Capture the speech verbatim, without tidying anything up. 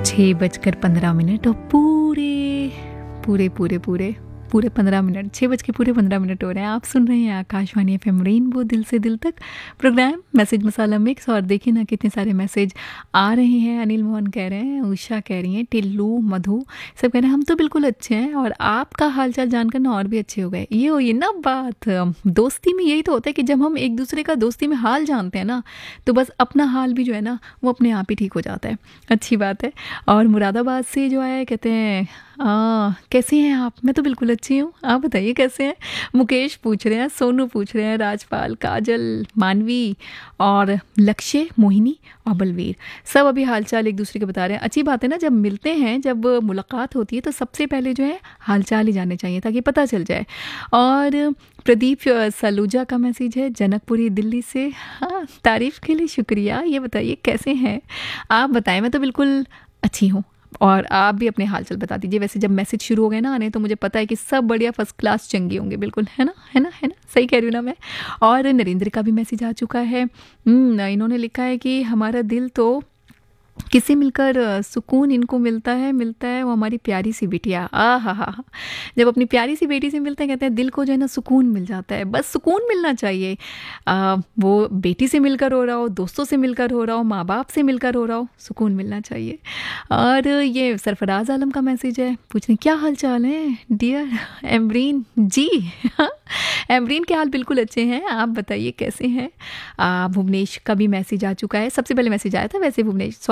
छः बजकर पंद्रह मिनट और पूरे पूरे पूरे पूरे पूरे पंद्रह मिनट छः बज के पूरे पंद्रह मिनट हो रहे हैं। आप सुन रहे हैं आकाशवाणी एफ एम रेनबो दिल से दिल तक प्रोग्राम मैसेज मसाला मिक्स। और देखिए ना कितने सारे मैसेज आ रहे हैं। अनिल मोहन कह रहे हैं, उषा कह रही हैं, टिल्लू, मधु सब कह रहे हैं हम तो बिल्कुल अच्छे हैं और आपका हालचाल जानकर ना और भी अच्छे हो गए। ये हो ये ना बात, दोस्ती में यही तो होता है कि जब हम एक दूसरे का दोस्ती में हाल जानते हैं ना तो बस अपना हाल भी जो है ना वो अपने आप ही ठीक हो जाता है। अच्छी बात है। और मुरादाबाद से जो आया कहते हैं आ, कैसे हैं आप? मैं तो बिल्कुल अच्छी हूँ, आप बताइए कैसे हैं? मुकेश पूछ रहे हैं, सोनू पूछ रहे हैं, राजपाल, काजल, मानवी और लक्ष्य, मोहिनी और बलवीर सब अभी हालचाल एक दूसरे के बता रहे हैं। अच्छी बात है ना, जब मिलते हैं, जब मुलाकात होती है तो सबसे पहले जो है हालचाल ही जानने चाहिए ताकि पता चल जाए। और प्रदीप सलूजा का मैसेज है जनकपुरी दिल्ली से। हाँ, तारीफ़ के लिए शुक्रिया। ये बताइए कैसे हैं आप? बताएं। मैं तो बिल्कुल अच्छी हूँ और आप भी अपने हालचाल बता दीजिए। वैसे जब मैसेज शुरू हो गए ना आने तो मुझे पता है कि सब बढ़िया फर्स्ट क्लास चंगे होंगे। बिल्कुल, है ना, है ना, है ना, सही कह रही हूँ ना मैं? और नरेंद्र का भी मैसेज आ चुका है। इन्होंने लिखा है कि हमारा दिल तो किससे मिलकर सुकून इनको मिलता है मिलता है वो हमारी प्यारी सी बिटिया। आ हा हा जब अपनी प्यारी सी बेटी से मिलते हैं कहते हैं दिल को जो है ना सुकून मिल जाता है। बस सुकून मिलना चाहिए। आ, वो बेटी से मिलकर हो रहा हो, दोस्तों से मिलकर हो रहा हो, माँ बाप से मिलकर हो रहा हो, सुकून मिलना चाहिए। और ये सरफराज आलम का मैसेज है, पूछ रहे क्या हाल चाल है डियर एमरीन जी। एमरीन के हाल बिल्कुल अच्छे हैं, आप बताइए कैसे हैं? भुवनेश का भी मैसेज आ चुका है। सबसे पहले मैसेज आया था वैसे भुवनेश